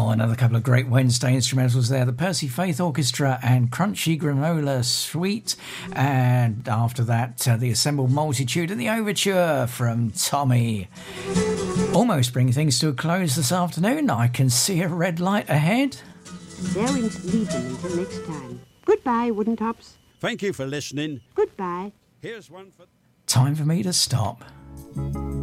Oh, another couple of great Wednesday instrumentals there. The Percy Faith Orchestra and Crunchy Granola Suite. And after that, the Assembled Multitude and the Overture from Tommy. Almost bring things to a close this afternoon. I can see a red light ahead. There we must leave them until next time. Goodbye, Wooden Tops. Thank you for listening. Goodbye. Here's one for... Time for me to stop.